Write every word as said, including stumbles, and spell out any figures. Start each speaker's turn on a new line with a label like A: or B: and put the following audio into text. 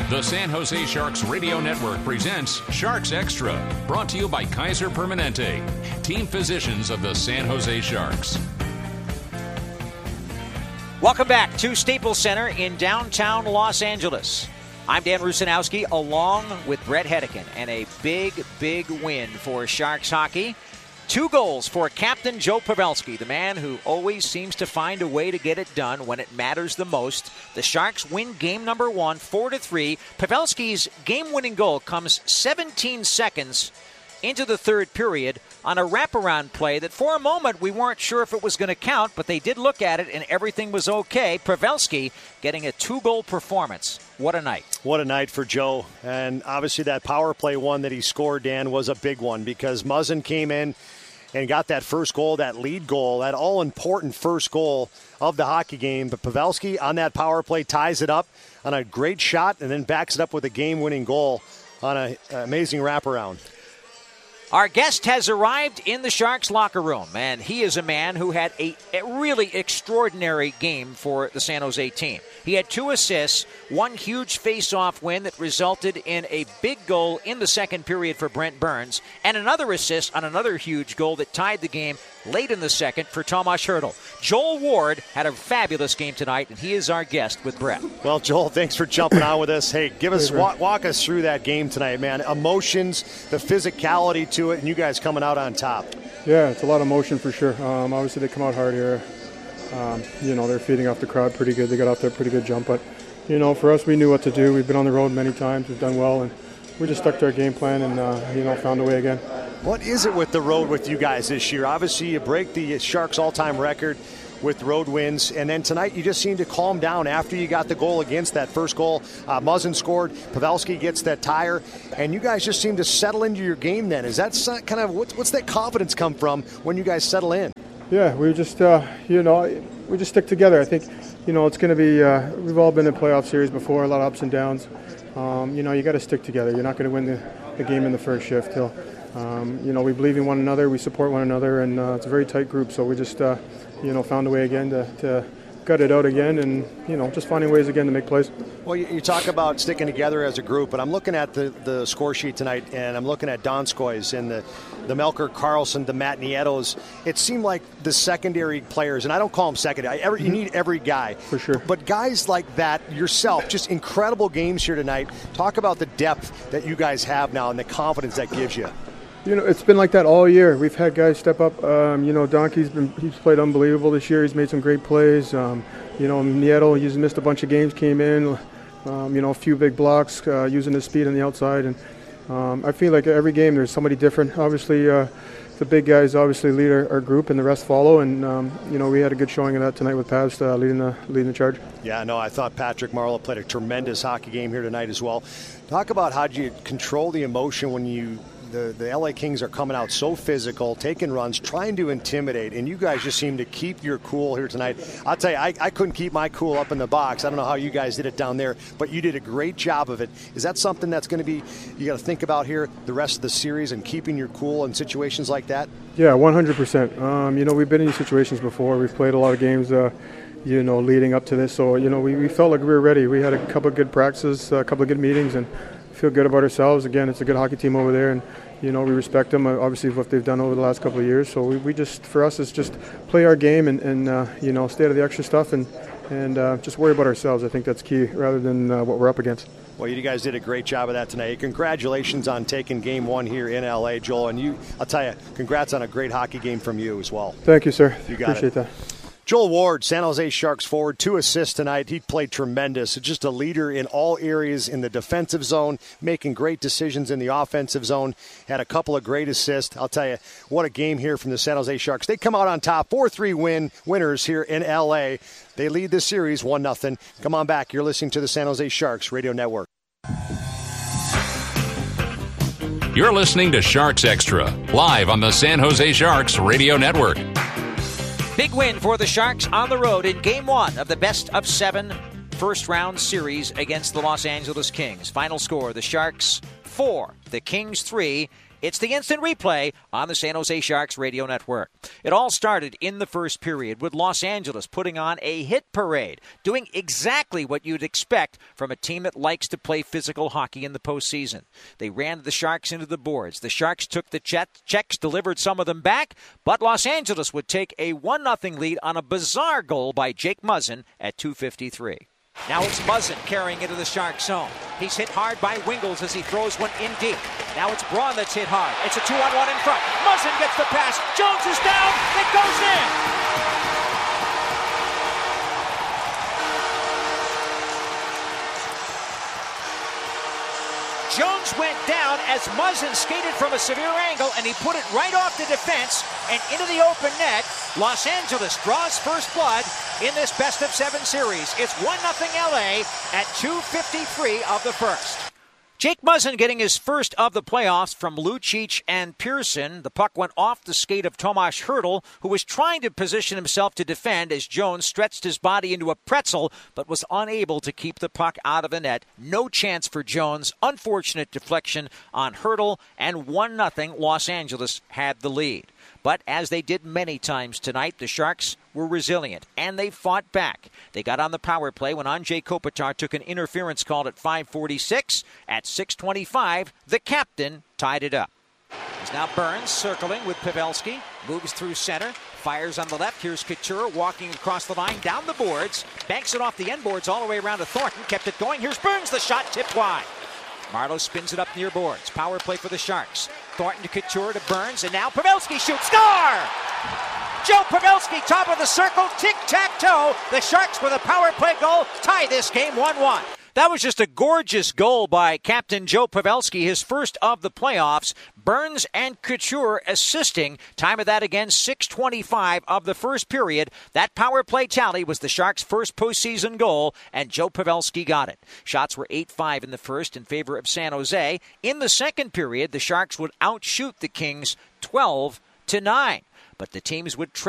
A: The San Jose Sharks Radio Network presents Sharks Extra, brought to you by Kaiser Permanente, team physicians of the San Jose Sharks.
B: Welcome back to Staples Center in downtown Los Angeles. I'm Dan Rusanowski along with Brett Hedican, and a big, big win for Sharks hockey. Two goals for Captain Joe Pavelski, the man who always seems to find a way to get it done when it matters the most. The Sharks win game number one, four to three. Pavelski's game-winning goal comes seventeen seconds into the third period on a wraparound play that for a moment we weren't sure if it was going to count, but they did look at it and everything was okay. Pavelski getting a two-goal performance. What a night.
C: What a night for Joe. And obviously that power play one that he scored, Dan, was a big one because Muzzin came in and got that first goal, that lead goal, that all-important first goal of the hockey game. But Pavelski on that power play ties it up on a great shot and then backs it up with a game-winning goal on an amazing wraparound.
B: Our guest has arrived in the Sharks locker room, and he is a man who had a, a really extraordinary game for the San Jose team. He had two assists, one huge face-off win that resulted in a big goal in the second period for Brent Burns, and another assist on another huge goal that tied the game late in the second for Tomas Hertl. Joel Ward had a fabulous game tonight, and he is our guest with Brett.
C: Well, Joel, thanks for jumping on with us. Hey, give us walk, walk us through that game tonight, man. Emotions, the physicality to it, and you guys coming out on top.
D: Yeah, it's a lot of emotion for sure. Um, obviously, they come out hard here. Um, you know, they're feeding off the crowd pretty good. They got off there a pretty good jump. But, you know, for us, we knew what to do. We've been on the road many times. We've done well, and we just stuck to our game plan and, uh, you know, found a way again.
C: What is it with the road with you guys this year? Obviously, you break the Sharks' all-time record with road wins, and then tonight you just seem to calm down after you got the goal against that first goal. Uh, Muzzin scored, Pavelski gets that tire, and you guys just seem to settle into your game then. Is that kind of, what's, what's that confidence come from when you guys settle in?
D: Yeah, we just, uh, you know, we just stick together. I think, you know, it's going to be, uh, we've all been in playoff series before, a lot of ups and downs. Um, you know, you got to stick together. You're not going to win the, the game in the first shift. He'll, um, you know, we believe in one another, we support one another, and uh, it's a very tight group, so we just, uh, you know, found a way again to, to gut it out again and, you know, just finding ways again to make plays.
C: Well, you, you talk about sticking together as a group, but I'm looking at the, the score sheet tonight, and I'm looking at Donskoi's and the, the Melker Karlsson, the Matt Nietos. It seemed like the secondary players, and I don't call them secondary, every, you need every guy.
D: For sure.
C: But guys like that, yourself, just incredible games here tonight. Talk about the depth that you guys have now and the confidence that gives you.
D: You know, it's been like that all year. We've had guys step up. Um, you know, Donkey's been he's played unbelievable this year. He's made some great plays. Um, you know, Nieto, he's missed a bunch of games, came in, um, you know, a few big blocks, uh, using his speed on the outside. And um, I feel like every game there's somebody different. Obviously, uh, the big guys obviously lead our, our group, and the rest follow. And, um, you know, we had a good showing of that tonight with Pavs uh, leading the leading the charge.
C: Yeah, no, I thought Patrick Marleau played a tremendous hockey game here tonight as well. Talk about how do you control the emotion when you – The, the L A Kings are coming out so physical, taking runs, trying to intimidate, and you guys just seem to keep your cool here tonight. I'll tell you, I, I couldn't keep my cool up in the box. I don't know how you guys did it down there, but you did a great job of it. Is that something that's going to be, you got to think about here the rest of the series and keeping your cool in situations like that?
D: Yeah, one hundred percent. Um, you know, we've been in these situations before. We've played a lot of games, uh, you know, leading up to this. So, you know, we, we felt like we were ready. We had a couple of good practices, a couple of good meetings, and feel good about ourselves. Again, it's a good hockey team over there, and you know, we respect them, obviously, what they've done over the last couple of years. So we, we just, for us, it's just play our game and, and uh, you know, stay out of the extra stuff and, and uh, just worry about ourselves. I think that's key rather than uh, what we're up against.
C: Well, you guys did a great job of that tonight. Congratulations on taking game one here in L A, Joel. And you, I'll tell you, congrats on a great hockey game from you as well.
D: Thank you, sir.
C: You got
D: Appreciate
C: it.
D: that.
C: Joel Ward, San Jose Sharks forward, two assists tonight. He played tremendous. Just a leader in all areas in the defensive zone, making great decisions in the offensive zone. Had a couple of great assists. I'll tell you, what a game here from the San Jose Sharks. They come out on top, four three win, winners here in L A. They lead this series one nothing. Come on back. You're listening to the San Jose Sharks Radio Network.
A: You're listening to Sharks Extra, live on the San Jose Sharks Radio Network.
B: Big win for the Sharks on the road in Game one of the best of seven first-round series against the Los Angeles Kings. Final score, the Sharks four, the Kings three. It's the instant replay on the San Jose Sharks radio network. It all started in the first period with Los Angeles putting on a hit parade, doing exactly what you'd expect from a team that likes to play physical hockey in the postseason. They ran the Sharks into the boards. The Sharks took the checks, delivered some of them back, but Los Angeles would take a one nothing lead on a bizarre goal by Jake Muzzin at two fifty-three. Now it's Muzzin carrying into the Shark zone. He's hit hard by Wingles as he throws one in deep. Now it's Braun that's hit hard. It's a two on one in front. Muzzin gets the pass. Jones is down. It goes in. Jones went down as Muzzin skated from a severe angle, and he put it right off the defense and into the open net. Los Angeles draws first blood in this best of seven series. It's one nothing L A at two fifty-three of the first. Jake Muzzin getting his first of the playoffs from Lucic and Pearson. The puck went off the skate of Tomas Hertl, who was trying to position himself to defend as Jones stretched his body into a pretzel, but was unable to keep the puck out of the net. No chance for Jones. Unfortunate deflection on Hertl, and one nothing Los Angeles had the lead. But as they did many times tonight, the Sharks were resilient, and they fought back. They got on the power play when Andrei Kopitar took an interference call at five forty-six. At six twenty-five, the captain tied it up. It's now Burns circling with Pavelski. Moves through center, fires on the left. Here's Couture walking across the line, down the boards. Banks it off the end boards all the way around to Thornton. Kept it going. Here's Burns, the shot tipped wide. Marleau spins it up near boards. Power play for the Sharks. Thornton to Couture to Burns, and now Pavelski shoots. Score! Joe Pavelski, top of the circle, tic-tac-toe. The Sharks with a power play goal tie this game one one. That was just a gorgeous goal by Captain Joe Pavelski, his first of the playoffs. Burns and Couture assisting. Time of that again, six twenty-five of the first period. That power play tally was the Sharks' first postseason goal, and Joe Pavelski got it. Shots were eight five in the first in favor of San Jose. In the second period, the Sharks would outshoot the Kings twelve to nine. But the teams would trade.